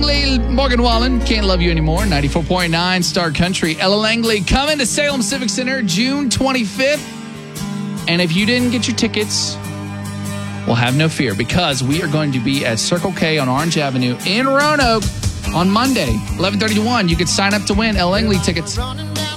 Langley, Morgan Wallen, Can't Love You Anymore, 94.9 Star Country. Ella Langley coming to Salem Civic Center June 25th. And if you didn't get your tickets, well, have no fear, because we are going to be at Circle K on Orange Avenue in Roanoke on Monday, 11:30 to 1. You could sign up to win Ella Langley tickets.